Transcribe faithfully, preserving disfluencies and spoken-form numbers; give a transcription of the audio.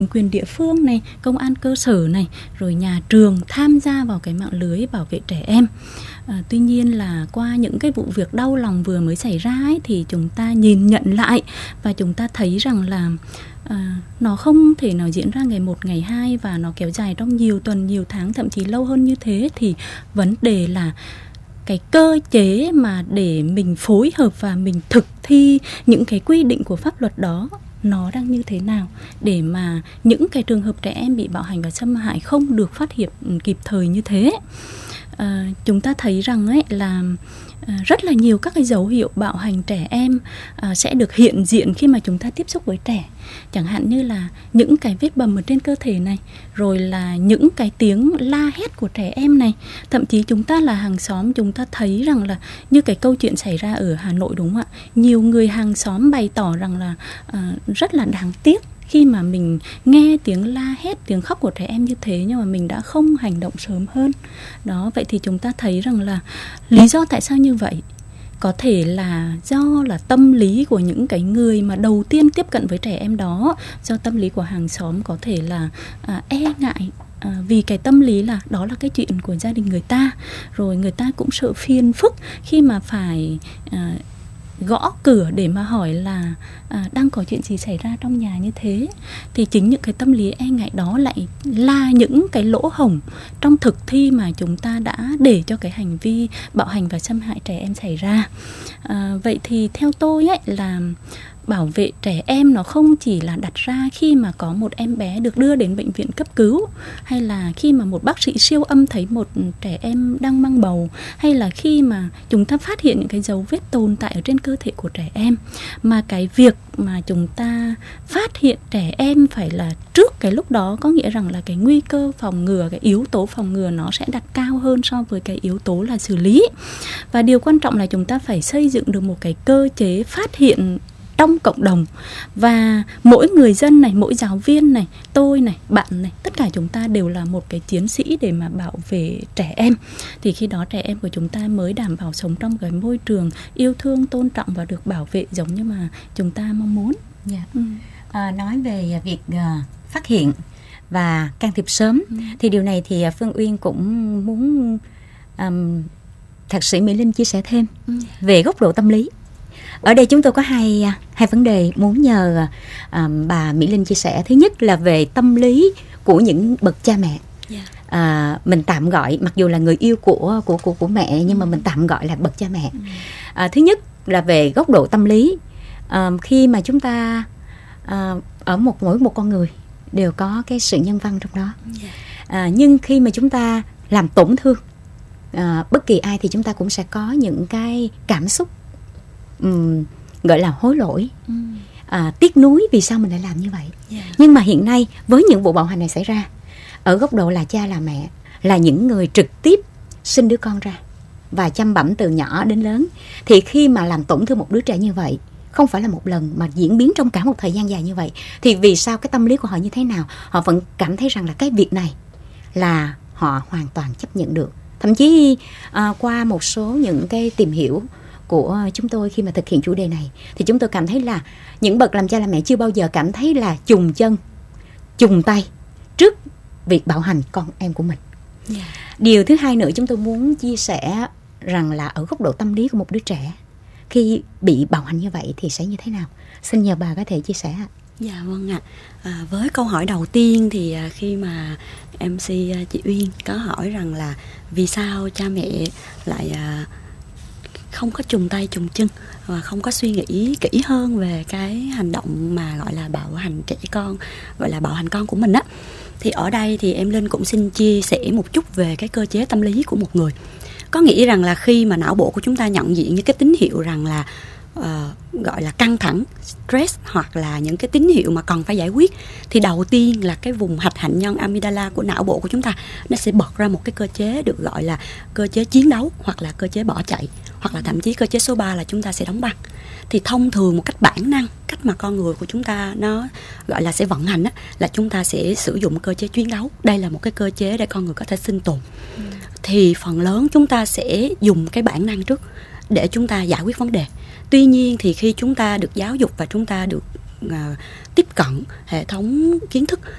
quyền địa phương này, công an cơ sở này, rồi nhà trường tham gia vào cái mạng lưới bảo vệ trẻ em. À, tuy nhiên là qua những cái vụ việc đau lòng vừa mới xảy ra ấy, thì chúng ta nhìn nhận lại và chúng ta thấy rằng là à, nó không thể nào diễn ra ngày một ngày hai, và nó kéo dài trong nhiều tuần, nhiều tháng, thậm chí lâu hơn như thế. Thì vấn đề là cái cơ chế mà để mình phối hợp và mình thực thi những cái quy định của pháp luật đó nó đang như thế nào, để mà những cái trường hợp trẻ em bị bạo hành và xâm hại không được phát hiện kịp thời như thế. À, chúng ta thấy rằng ấy là à, rất là nhiều các cái dấu hiệu bạo hành trẻ em à, sẽ được hiện diện khi mà chúng ta tiếp xúc với trẻ. Chẳng hạn như là những cái vết bầm ở trên cơ thể này, rồi là những cái tiếng la hét của trẻ em này. Thậm chí chúng ta là hàng xóm, chúng ta thấy rằng là như cái câu chuyện xảy ra ở Hà Nội, đúng không ạ? Nhiều người hàng xóm bày tỏ rằng là à, rất là đáng tiếc khi mà mình nghe tiếng la hét, tiếng khóc của trẻ em như thế, nhưng mà mình đã không hành động sớm hơn. Đó, vậy thì chúng ta thấy rằng là lý do tại sao như vậy? Có thể là do là tâm lý của những cái người mà đầu tiên tiếp cận với trẻ em đó, do tâm lý của hàng xóm có thể là à, e ngại. À, vì cái tâm lý là đó là cái chuyện của gia đình người ta, rồi người ta cũng sợ phiền phức khi mà phải à, gõ cửa để mà hỏi là à, đang có chuyện gì xảy ra trong nhà như thế. Thì chính những cái tâm lý e ngại đó lại là những cái lỗ hổng trong thực thi mà chúng ta đã để cho cái hành vi bạo hành và xâm hại trẻ em xảy ra. À, vậy thì theo tôi ấy là bảo vệ trẻ em nó không chỉ là đặt ra khi mà có một em bé được đưa đến bệnh viện cấp cứu, hay là khi mà một bác sĩ siêu âm thấy một trẻ em đang mang bầu, hay là khi mà chúng ta phát hiện những cái dấu vết tồn tại ở trên cơ thể của trẻ em. Mà cái việc mà chúng ta phát hiện trẻ em phải là trước cái lúc đó, có nghĩa rằng là cái nguy cơ phòng ngừa, cái yếu tố phòng ngừa nó sẽ đặt cao hơn so với cái yếu tố là xử lý. Và điều quan trọng là chúng ta phải xây dựng được một cái cơ chế phát hiện trong cộng đồng, và mỗi người dân này, mỗi giáo viên này, tôi này, bạn này, tất cả chúng ta đều là một cái chiến sĩ để mà bảo vệ trẻ em. Thì khi đó trẻ em của chúng ta mới đảm bảo sống trong cái môi trường yêu thương, tôn trọng và được bảo vệ giống như mà chúng ta mong muốn. Yeah. Ừ. À, nói về việc uh, phát hiện và can thiệp sớm, ừ. thì điều này thì Phương Uyên cũng muốn um, thạc sĩ Mỹ Linh chia sẻ thêm ừ. về góc độ tâm lý. Ở đây chúng tôi có hai hai vấn đề muốn nhờ à, bà Mỹ Linh chia sẻ. Thứ nhất là về tâm lý của những bậc cha mẹ. Yeah. À, mình tạm gọi, mặc dù là người yêu của của của của mẹ, nhưng mà mình tạm gọi là bậc cha mẹ. À, thứ nhất là về góc độ tâm lý. À, khi mà chúng ta à, ở một mỗi một con người đều có cái sự nhân văn trong đó. Yeah. À, nhưng khi mà chúng ta làm tổn thương à, bất kỳ ai thì chúng ta cũng sẽ có những cái cảm xúc Um, gọi là hối lỗi, ừ. à, tiếc nuối vì sao mình lại làm như vậy. Yeah. Nhưng mà hiện nay với những vụ bạo hành này xảy ra, ở góc độ là cha là mẹ, là những người trực tiếp sinh đứa con ra và chăm bẵm từ nhỏ đến lớn, thì khi mà làm tổn thương một đứa trẻ như vậy, không phải là một lần mà diễn biến trong cả một thời gian dài như vậy, thì vì sao cái tâm lý của họ như thế nào? Họ vẫn cảm thấy rằng là cái việc này là họ hoàn toàn chấp nhận được. Thậm chí à, qua một số những cái tìm hiểu của chúng tôi khi mà thực hiện chủ đề này, thì chúng tôi cảm thấy là những bậc làm cha làm mẹ chưa bao giờ cảm thấy là chùng chân, chùng tay trước việc bạo hành con em của mình. Yeah. Điều thứ hai nữa chúng tôi muốn chia sẻ rằng là ở góc độ tâm lý của một đứa trẻ khi bị bạo hành như vậy thì sẽ như thế nào? Xin nhờ bà có thể chia sẻ. Dạ vâng ạ. À, với câu hỏi đầu tiên thì à, khi mà em xê à, chị Uyên có hỏi rằng là vì sao cha mẹ lại à, không có chùng tay chùng chân và không có suy nghĩ kỹ hơn về cái hành động mà gọi là bạo hành trẻ con, gọi là bạo hành con của mình á, thì ở đây thì em Linh cũng xin chia sẻ một chút về cái cơ chế tâm lý của một người. Có nghĩa rằng là khi mà não bộ của chúng ta nhận diện những cái tín hiệu rằng là uh, gọi là căng thẳng, stress, hoặc là những cái tín hiệu mà cần phải giải quyết, thì đầu tiên là cái vùng hạch hạnh nhân amygdala của não bộ của chúng ta nó sẽ bật ra một cái cơ chế được gọi là cơ chế chiến đấu, hoặc là cơ chế bỏ chạy, hoặc là thậm chí cơ chế số ba là chúng ta sẽ đóng băng. Thì thông thường một cách bản năng, cách mà con người của chúng ta nó gọi là sẽ vận hành á, là chúng ta sẽ sử dụng cơ chế chiến đấu. Đây là một cái cơ chế để con người có thể sinh tồn. ừ. Thì phần lớn chúng ta sẽ dùng cái bản năng trước để chúng ta giải quyết vấn đề. Tuy nhiên thì khi chúng ta được giáo dục và chúng ta được uh, tiếp cận hệ thống kiến thức